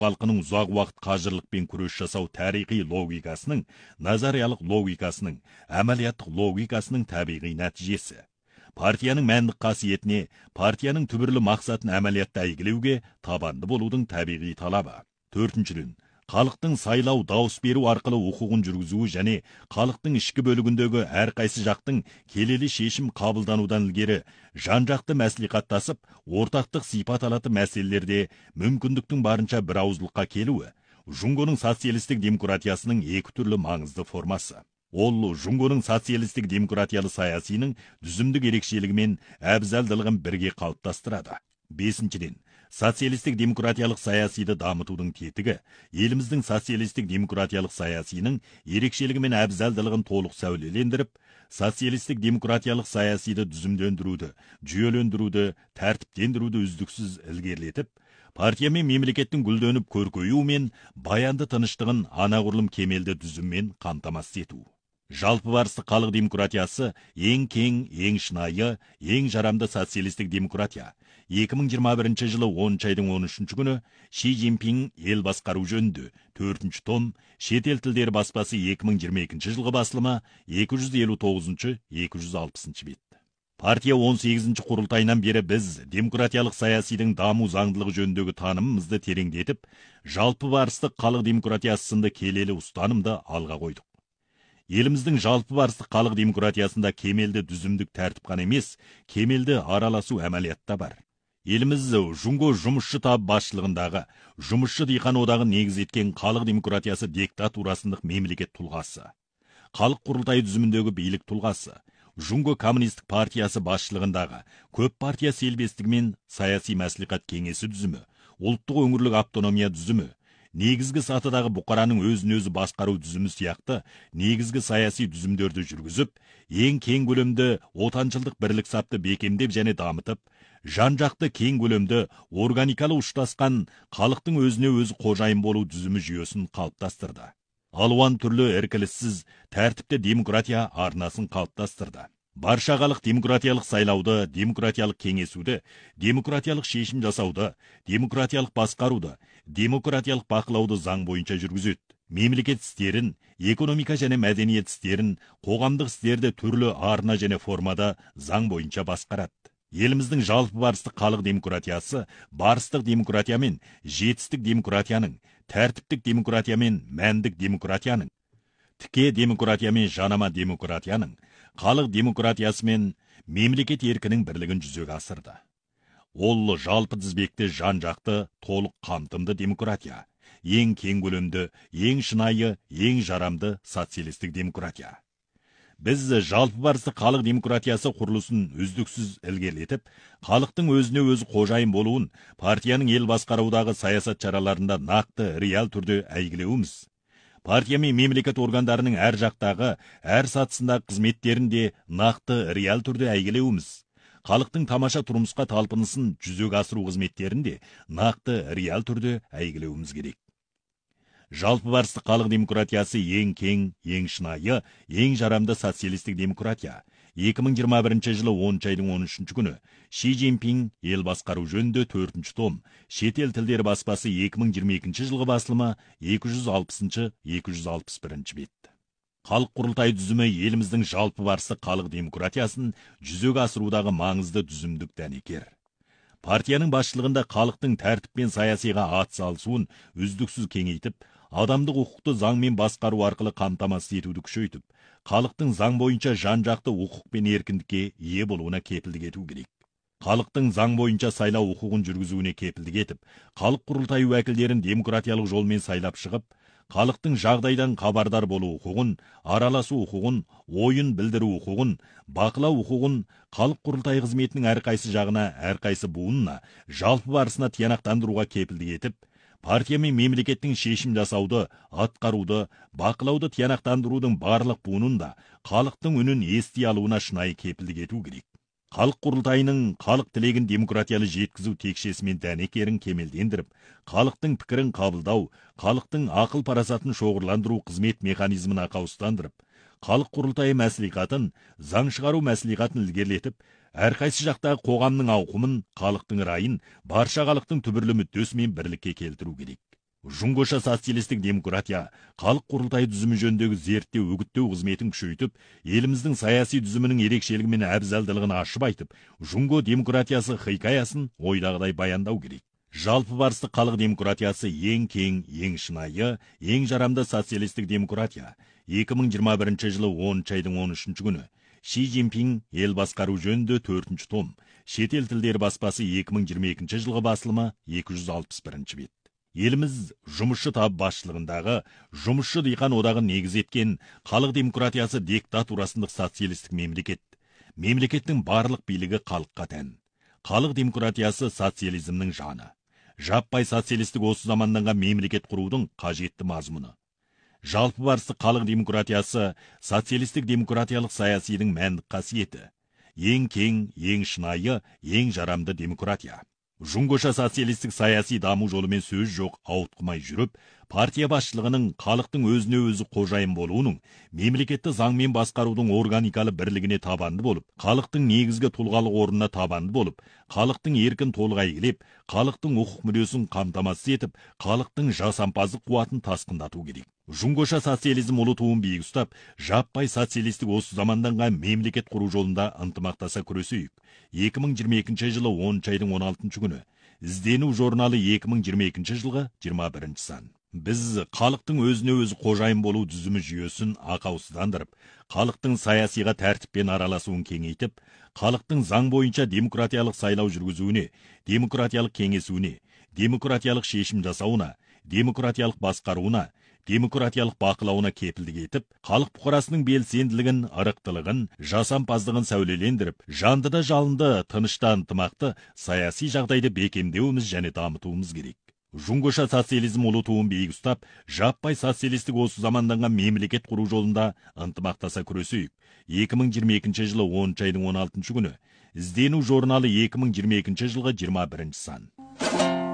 халқының ұзақ уақыт қажырлықпен күрес жасау тарихи логикасының, назариялық логикасының, әмәлияттық логикасының табиғи нәтижесі. Партияның мәндік қасиетіне, партияның түбірлі мақсатын әмәлиятта әйгілеуге табанды болудың табиғи талабы. Төртіншіден, халықтың сайлау, дауыс беру арқылы құқығын жүргізуі және халықтың ішкі бөлігіндегі әрқайсы жақтың келелі шешім қабылданудан ілгері жан-жақты мәслихаттасып, ортақтық сипат алатын мәселелерде мүмкіндіктің барынша бір ауыздылыққа келуі, Жунгоның социалистік демократиясының екі түрлі маңызды формасы. Ол Жунгоның социалистік демократиялы саясының дүзімдік ерекшелігімен әбзалдылығын бірге қалыптастырады. Бесіншіден, социалистік демократиялық саясиді дамытудың тетігі, еліміздің социалистік демократиялық саясының ерекшелігімен әбзалдылығын толық сәулелендіріп, социалистік демократиялық саясиді дүзімдендіруді, жүйелендіруді, тәртіптендіруді үздіксіз ілгерілетіп, партия мен мемлекеттің гүлденіп көркеюі мен баянды тыныштығын анағұрлым кемелді дүзіммен қамтамасыз ету. Жалпы барыстық халық демократиясы ең кең, ең шынайы, ең жарамды социалистік демократия. 2021 жылы 10 айдың 13 күні Ши Цзиньпин ел басқару жөнінде 4-ші том, шетел тілдері баспасы 2022 жылғы басылымы 259-260 бет. Партия 18-ші құрылтайынан бері біз демократиялық саясидың даму заңдылығы жөніндегі танымымызды тереңдетіп, жалпы барыстық халық демократиясы сынды келелі ұстанымды алға қойдық. Еліміздің жалпы барыстық халық демократиясында кемелді дүзімдік тәртіп қана емес, кемелді араласу әмәлиятта бар. Еліміз Жунго жұмысшы таб басшылығындағы жұмысшы диқан одағын негіз еткен халық демократиясы диктатурасындық мемлекет тұлғасы. Халық құрылтайы дүзіміндегі билік тұлғасы. Жунго коммунистік партиясы басшылығындағы көп партия селбестігімен саяси мәслихат кеңесі дүзімі, ұлттық өңірлік автономия дүзімі, негізгі сатыдағы бұқараның өзін-өзі басқару дүзімі сияқты негізгі саяси дүзімдерді жүргізіп, ең кең көлемді отаншылдық бірлік сапты бекемдеп және дамытып, жан-жақты кең көлемді органикалы ұштасқан халықтың өзіне өзі қожайын болу дүзімі жүйесін қалыптастырды. Алуан түрлі іркіліссіз тәртіпті демократия арнасын қалыптастырды. Барша халық демократиялық сайлауды, демократиялық кеңесуді, демократиялық шешім жасауды, демократиялық басқаруды, демократиялық бақылауды заң бойынша жүргізеді. Мемлекет істерін, экономика және мәдениет істерін, қоғамдық істерді түрлі арна және формада заң бойынша басқарады. Еліміздің жалпы барыстық халық демократиясы барыстық демократия мен жетістік демократияның, тәртіптік демократия мен мәндік демократияның, тіке демократия мен жанама демократияның, халық демократиясы мен мемлекет еркінің бірлігін жүзеге асырды. Ол жалпы тізбекті жан-жақты толық қамтымды демократия, ең кең көлемді, ең шынайы, ең жарамды социалистік демократия. Біз жалпы барыстық халық демократиясы құрылысын үздіксіз ілгерілетіп, халықтың өзіне өзі қожайын болуын партияның ел басқарудағы саясат шараларында нақты, реал түрде әйгілеуіміз. Партия мен мемлекет органдарының әр жақтағы, әр сатысындағы қызметтерін де нақты, реал түрде әйгілеуіміз. Халықтың тамаша тұрмысқа талпынысын жүзеге асыру қызметтерін де нақты, реал түрде әйгілеуіміз керек. Жалпы барыстық халық демократиясы ең кең, ең шынайы, ең жарамды социалистік демократия. 2021 жылы 10 айдың 13 күні Ши Цзиньпин ел басқару жөнінде 4-ші том, шетел тілдері баспасы 2022 жылғы басылымы 260-261 бет. Халық құрылтайы дүзімі еліміздің жалпы барыстық халық демократиясын жүзеге асырудағы маңызды дүзімдік дәнекер. Партияның басшылығында халықтың тәртіп пен саясиға атсалысуын үздіксіз кеңейтіп, адамдық құқықты заңмен басқару арқылы қамтамасыз етуді күшейтіп, халықтың заң бойынша жан-жақты құқық пен еркіндікке ие болуына кепілдік ету керек. Халықтың заң бойынша сайлау құқығын жүргізуіне кепілдік етіп, халық құрылтайы уәкілдерін демократиялық жолмен сайлап шығып, халықтың жағдайдан хабардар болу құқығын, араласу құқығын, ойын білдіру құқығын, бақылау құқығын, халық құрылтайы қызметінің әрқайсы жағына, әрқайсы буынына, жалпы барысына тиянақтандыруға кепілдік етіп, партия мен мемлекеттің шешім жасауды, атқаруды, бақылауды тиянақтандырудың барлық буынын да халықтың үнін ести алуына шынайы кепілдік ету керек. Халық құрылтайының халық тілегін демократиялы жеткізу текшесімен дәнекерін кемелдендіріп, халықтың пікірін қабылдау, халықтың ақыл парасатын шоғырландыру қызмет механизмін ақаустандырып, халық құрылтайы мәслихатын, заң шығару мәслихатын ілгерілетіп, әрқайсы жақтағы қоғамның ауқымын, халықтың райын, барша халықтың түбірлі мүддесімен бірлікке келтіру керек. Жұңғоша социалистік демократия, халық құрылтай түзімі жөніндегі зерттеу үгіттеу қызметін күшейтіп, еліміздің саяси түзімінің ерекшелігі мен әбзалдылығын ашып айтып, жұңго демократиясы хикаясын ойдағыдай баяндау керек. Жалпы барысты халық демократиясы ең кең, ең шынайы, ең жарамды социалистік демократия. 2021 жылы 10 айдың 13 күні Ши Цзиньпин ел басқару жөнінде 4 том, шетел тілдері баспасы 2022 жылғы басылымы 261 бет. Еліміз жұмысшы тап басшылығындағы жұмысшы диқан одағын негіз еткен халық демократиясы диктатурасындық социалистік мемлекет. Мемлекеттің барлық билігі халыққа тән. Халық демократиясы социализмнің жаны. Жаппай социалистік осы заманданған мемлекет құрудың қажетті мазмұны. Жалпы барысты халық демократиясы социалистік демократиялық саясидің мәндік қасиеті. Ең кең, ең шынайы, ең жарамды демократия. Жұңғоша социалистік саяси даму жолымен сөз жоқ ауытқымай жүріп, партия басшылығының халықтың өзіне өзі қожайын болуының, мемлекетті заңмен басқарудың органикалы бірлігіне табанды болып, халықтың негізгі тұлғалық орнына табанды болып, халықтың еркін толық әйгілеп, халықтың құқық мүддесін қамтамасыз етіп, халықтың жасампаздық қуатын тасқындату керек. Жұңғоша социализм ұлы туын биік ұстап, жаппай социалистік осы заманданған мемлекет құру жолында ынтымақтаса күресейік. 2022 жылы 10 айдың 16 күні іздену журналы 2022 жылғы 21 сан. Біз халықтың өзіне өзі қожайын болу түзімі жүйесін ақаусыздандырып, халықтың саясиға тәртіппен араласуын кеңейтіп, халықтың заң бойынша демократиялық сайлау жүргізуіне, демократиялық кеңесуіне, демократиялық шешім жасауына, демократиялық басқаруына, демократиялық бақылауына кепілдік етіп, халық бұқарасының белсенділігін, ырықтылығын, жасампаздығын сәулелендіріп, жанды да жалынды, тынышта ынтымақты саяси жағдайды бекемдеуіміз және дамытуымыз керек. Жұңғоша социализм ұлы туын биік ұстап, жаппай социалистік осы заманданған мемлекет құру жолында ынтымақтаса күресейік. 2022 жылы 10 айдың 16 күні іздену журналы 2022 жылғы 21 сан.